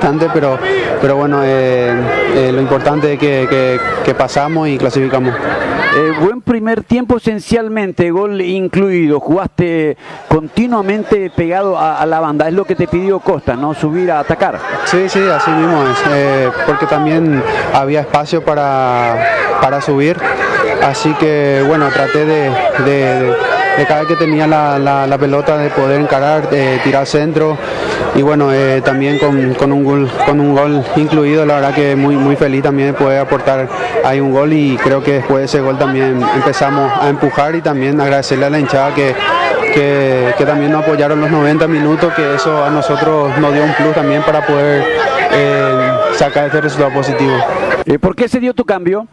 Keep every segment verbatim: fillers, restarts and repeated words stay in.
bastante, pero, pero bueno, eh, eh, lo importante es que, que, que pasamos y clasificamos. Eh, buen primer tiempo, esencialmente, gol incluido. Jugaste continuamente pegado a, a la banda. Es lo que te pidió Costa, ¿no? Subir a atacar. Sí, sí, así mismo es. Eh, porque también había espacio para, para subir. Así que, bueno, traté de, de, de, de cada vez que tenía la, la, la pelota de poder encarar, de tirar centro. Y bueno, eh, también con, con, un gol, con un gol incluido, la verdad que muy, muy feliz también de poder aportar ahí un gol, y creo que después de ese gol también empezamos a empujar, y también agradecerle a la hinchada que, que, que también nos apoyaron los noventa minutos, que eso a nosotros nos dio un plus también para poder eh, sacar este resultado positivo. ¿Por qué se dio tu cambio?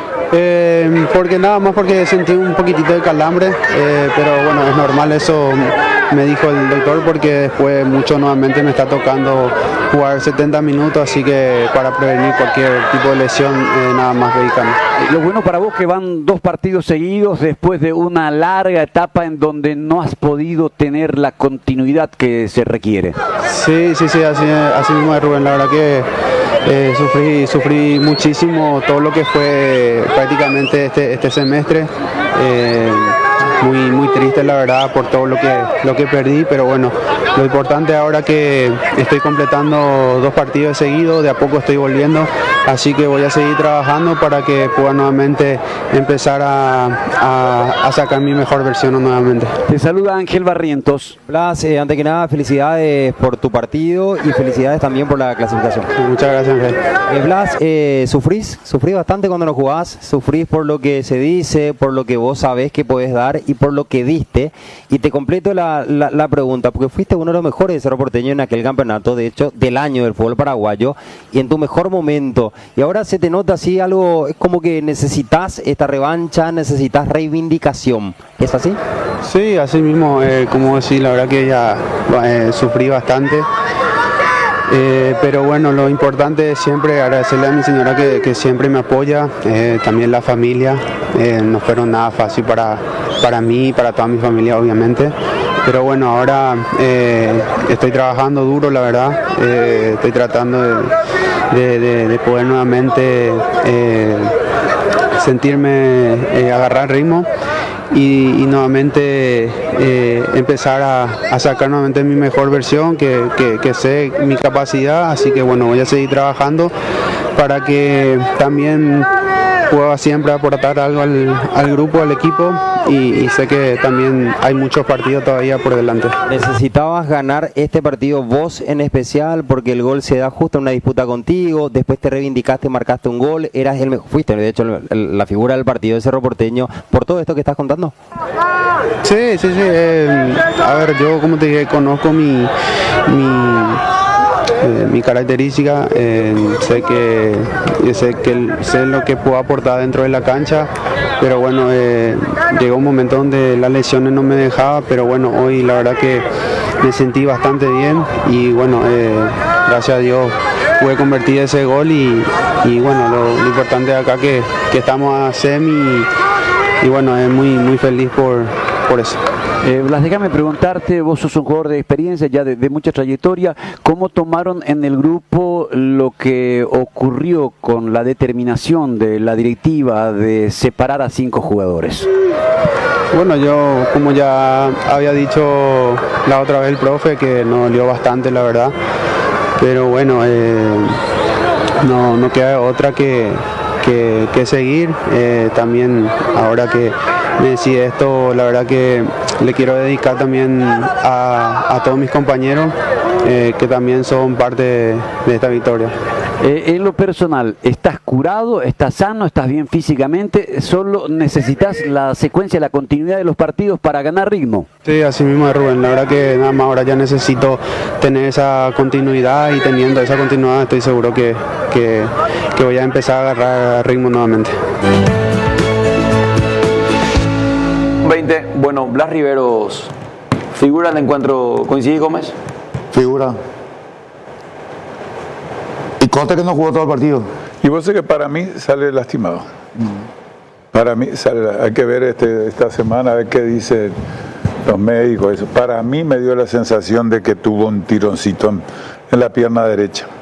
Eh, porque nada más porque sentí un poquitito de calambre, eh, pero bueno, es normal, eso me dijo el doctor, porque después mucho nuevamente me está tocando jugar setenta minutos, así que para prevenir cualquier tipo de lesión, eh, nada más dedicarme. Lo bueno para vos que van dos partidos seguidos después de una larga etapa en donde no has podido tener la continuidad que se requiere. Sí, sí, sí, así, así mismo es, Rubén, la verdad que Eh, sufrí, sufrí muchísimo todo lo que fue prácticamente este, este semestre, eh, muy, muy triste la verdad por todo lo que, lo que perdí, pero bueno, lo importante ahora que estoy completando dos partidos seguidos, de a poco estoy volviendo, así que voy a seguir trabajando para que pueda nuevamente empezar a, a, a sacar mi mejor versión nuevamente. Te saluda Ángel Barrientos. Blas, eh, antes que nada, felicidades por tu partido y felicidades también por la clasificación. Muchas gracias, Ángel. Eh, Blas, eh, ¿sufrís? ¿Sufrís bastante cuando no jugás? ¿Sufrís por lo que se dice, por lo que vos sabés que podés dar y por lo que diste? Y te completo la, la, la pregunta, porque fuiste uno de los mejores de Cerro Porteño en aquel campeonato, de hecho, del año del fútbol paraguayo, y en tu mejor momento. Y ahora se te nota así algo, es como que necesitas esta revancha, necesitas reivindicación. ¿Es así? Sí, así mismo, eh, como decir, la verdad que ya eh, sufrí bastante. Eh, pero bueno, lo importante es siempre agradecerle a mi señora que, que siempre me apoya, eh, también la familia, eh, no fueron nada fácil para, para mí y para toda mi familia obviamente, pero bueno, ahora eh, estoy trabajando duro, la verdad, eh, estoy tratando de, de, de, de poder nuevamente eh, sentirme, eh, agarrar ritmo. Y, y nuevamente eh, empezar a, a sacar nuevamente mi mejor versión, que, que, que sé mi capacidad, así que bueno, voy a seguir trabajando para que también pueda siempre aportar algo al, al grupo, al equipo, y, y sé que también hay muchos partidos todavía por delante. Necesitabas ganar este partido vos en especial, porque el gol se da justo en una disputa contigo, después te reivindicaste, marcaste un gol, eras el fuiste de hecho el, el, la figura del partido de Cerro Porteño, por todo esto que estás contando. Sí, sí, sí, eh, a ver, yo como te dije, conozco mi, mi Eh, mi característica, eh, sé que sé que sé lo que puedo aportar dentro de la cancha, pero bueno, eh, llegó un momento donde las lesiones no me dejaban, pero bueno, hoy la verdad que me sentí bastante bien, y bueno, eh, gracias a Dios pude convertir ese gol, y, y bueno, lo, lo importante acá que, que estamos a semi, y, y bueno, es muy, muy feliz por, por eso. Eh, Blas, déjame preguntarte, vos sos un jugador de experiencia, ya de, de mucha trayectoria, ¿cómo tomaron en el grupo lo que ocurrió con la determinación de la directiva de separar a cinco jugadores? Bueno, yo como ya había dicho la otra vez el profe, que nos dolió bastante la verdad, pero bueno, eh, no, no queda otra que, que, que seguir, eh, también ahora que me decís esto, la verdad que le quiero dedicar también a, a todos mis compañeros, eh, que también son parte de, de esta victoria. Eh, en lo personal, ¿estás curado? ¿Estás sano? ¿Estás bien físicamente? ¿Solo necesitas la secuencia, la continuidad de los partidos para ganar ritmo? Sí, así mismo es, Rubén. La verdad que nada más ahora ya necesito tener esa continuidad, y teniendo esa continuidad estoy seguro que, que, que voy a empezar a agarrar ritmo nuevamente. veinte, bueno, Blas Riveros, ¿figura del encuentro? ¿Coincide Gómez? Figura. Y consta que no jugó todo el partido. Y vos sé que para mí sale lastimado. Mm. Para mí sale, hay que ver este, esta semana a ver qué dicen los médicos. Eso. Para mí me dio la sensación de que tuvo un tironcito en, en la pierna derecha.